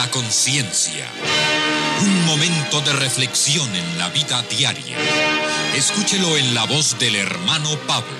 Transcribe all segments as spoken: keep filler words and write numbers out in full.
La conciencia. Un momento de reflexión en la vida diaria. Escúchelo en la voz del hermano Pablo.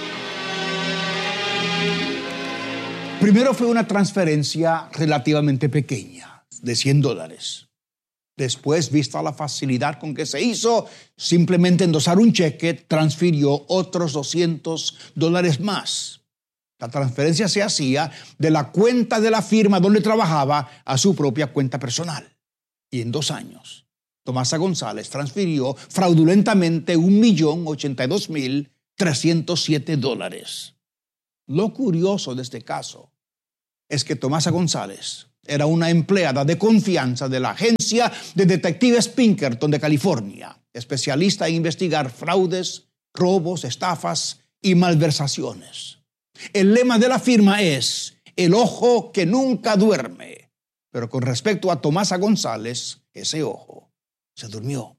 Primero fue una transferencia relativamente pequeña, de cien dólares. Después, vista la facilidad con que se hizo, simplemente endosar un cheque, transfirió otros doscientos dólares más. La transferencia se hacía de la cuenta de la firma donde trabajaba a su propia cuenta personal. Y en dos años, Tomasa González transfirió fraudulentamente un millón ochenta y dos mil trescientos siete dólares. Lo curioso de este caso es que Tomasa González era una empleada de confianza de la agencia de detectives Pinkerton de California, especialista en investigar fraudes, robos, estafas y malversaciones. El lema de la firma es el ojo que nunca duerme. Pero con respecto a Tomasa González, ese ojo se durmió.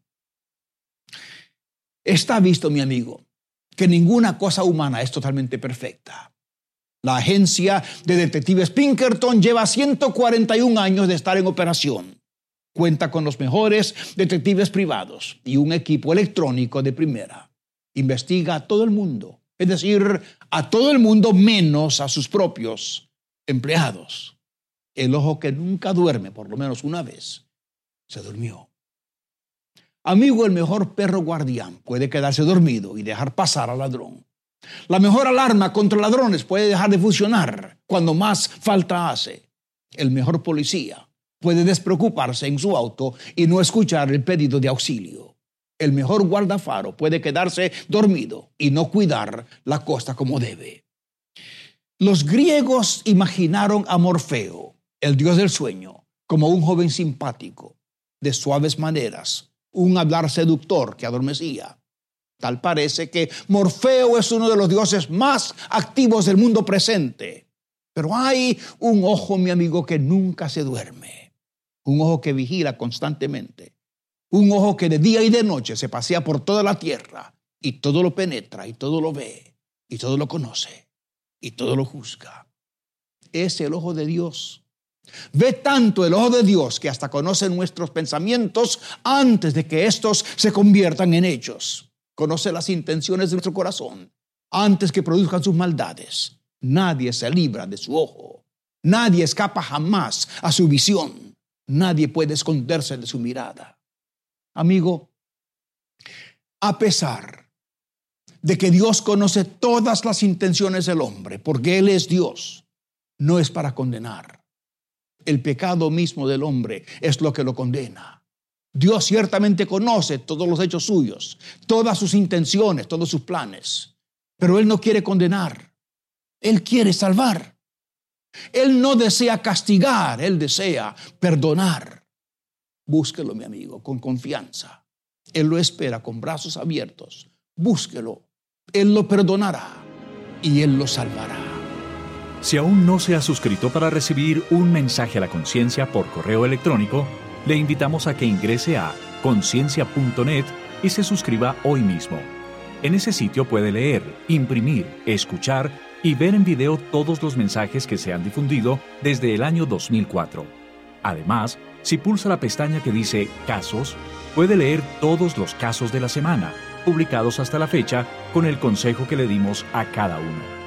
Está visto, mi amigo, que ninguna cosa humana es totalmente perfecta. La agencia de detectives Pinkerton lleva ciento cuarenta y un años de estar en operación. Cuenta con los mejores detectives privados y un equipo electrónico de primera. Investiga a todo el mundo, es decir, a todo el mundo menos a sus propios empleados. El ojo que nunca duerme, por lo menos una vez, se durmió. Amigo, el mejor perro guardián puede quedarse dormido y dejar pasar al ladrón. La mejor alarma contra ladrones puede dejar de funcionar cuando más falta hace. El mejor policía puede despreocuparse en su auto y no escuchar el pedido de auxilio. El mejor guardafaro puede quedarse dormido y no cuidar la costa como debe. Los griegos imaginaron a Morfeo, el dios del sueño, como un joven simpático, de suaves maneras, un hablar seductor que adormecía. Tal parece que Morfeo es uno de los dioses más activos del mundo presente. Pero hay un ojo, mi amigo, que nunca se duerme. Un ojo que vigila constantemente. Un ojo que de día y de noche se pasea por toda la tierra y todo lo penetra y todo lo ve y todo lo conoce y todo lo juzga. Es el ojo de Dios. Ve tanto el ojo de Dios que hasta conoce nuestros pensamientos antes de que estos se conviertan en hechos. Conoce las intenciones de nuestro corazón antes que produzcan sus maldades. Nadie se libra de su ojo. Nadie escapa jamás a su visión. Nadie puede esconderse de su mirada. Amigo, a pesar de que Dios conoce todas las intenciones del hombre, porque Él es Dios, no es para condenar. El pecado mismo del hombre es lo que lo condena. Dios ciertamente conoce todos los hechos suyos, todas sus intenciones, todos sus planes, pero Él no quiere condenar. Él quiere salvar. Él no desea castigar, Él desea perdonar. Búsquelo, mi amigo, con confianza. Él lo espera con brazos abiertos. Búsquelo. Él lo perdonará y Él lo salvará. Si aún no se ha suscrito para recibir un mensaje a la conciencia por correo electrónico, le invitamos a que ingrese a conciencia punto net y se suscriba hoy mismo. En ese sitio puede leer, imprimir, escuchar y ver en video todos los mensajes que se han difundido desde el año dos mil cuatro. Además, si pulsa la pestaña que dice Casos, puede leer todos los casos de la semana, publicados hasta la fecha, con el consejo que le dimos a cada uno.